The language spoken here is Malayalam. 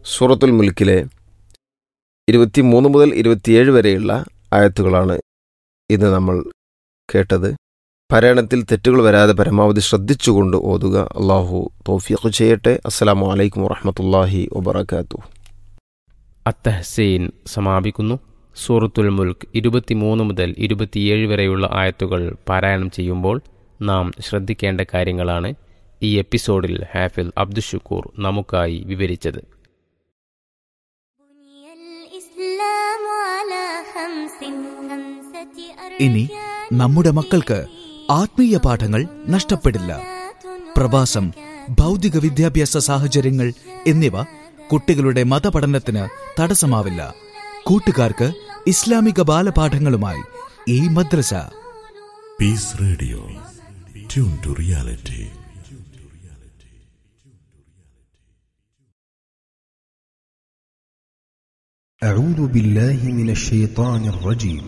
സൂറത്തുൽ മുൽക്കിലെ 23 മുതൽ 27 വരെയുള്ള ആയത്തുകളാണ് ഇന്ന് നമ്മൾ കേട്ടത്. പാരായണത്തിൽ തെറ്റുകൾ വരാതെ പരമാവധി ശ്രദ്ധിച്ചുകൊണ്ട് ഓതുക. അള്ളാഹു തൗഫീഖ് ചെയ്യട്ടെ. അസ്സലാമു അലൈക്കും വറഹ്മത്തുള്ളാഹി വബറകാതുഹു. അത്തഹ്സീൻ സമാപിക്കുന്നു. സൂറത്തുൽ മുൽക്ക് 23 മുതൽ 27 വരെയുള്ള ആയത്തുകൾ പാരായണം ചെയ്യുമ്പോൾ നാം ശ്രദ്ധിക്കേണ്ട കാര്യങ്ങളാണ് ഈ എപ്പിസോഡിൽ ഹാഫിൽ അബ്ദുഷുക്കൂർ നമുക്കായി വിവരിച്ചത്. ഇനി നമ്മുടെ മക്കൾക്ക് ആത്മീയ പാഠങ്ങൾ നഷ്ടപ്പെടില്ല. പ്രവാസം, ഭൗതിക വിദ്യാഭ്യാസ സാഹചര്യങ്ങൾ എന്നിവ കുട്ടികളുടെ മതപഠനത്തിന് തടസ്സമാവില്ല. കൂട്ടുകാർക്ക് ഇസ്ലാമിക ബാലപാഠങ്ങളുമായി ഈ മദ്രസ. Piece radio, tune to reality. أعوذ بالله من الشيطان الرجيم.